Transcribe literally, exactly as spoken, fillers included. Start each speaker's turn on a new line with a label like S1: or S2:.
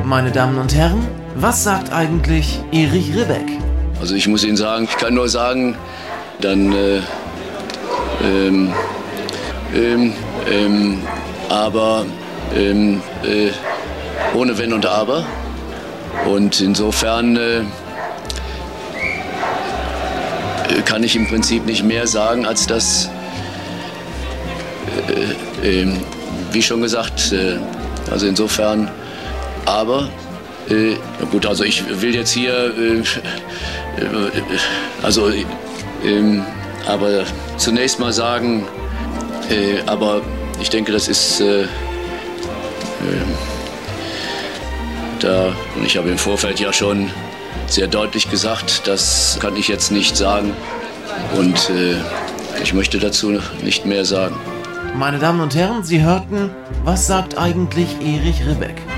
S1: Meine Damen und Herren, was sagt eigentlich Erich Ribbeck?
S2: Also ich muss Ihnen sagen, ich kann nur sagen, dann äh, ähm, ähm, ähm, aber ähm, äh, ohne Wenn und Aber. Und insofern äh, kann ich im Prinzip nicht mehr sagen, als dass, äh, äh, wie schon gesagt, äh, also insofern, aber, äh, gut, also ich will jetzt hier, äh, äh, also, äh, äh, aber zunächst mal sagen, äh, aber ich denke, das ist, äh, äh, da, und ich habe im Vorfeld ja schon sehr deutlich gesagt, das kann ich jetzt nicht sagen und äh, ich möchte dazu nicht mehr sagen.
S1: Meine Damen und Herren, Sie hörten, was sagt eigentlich Erich Ribbeck?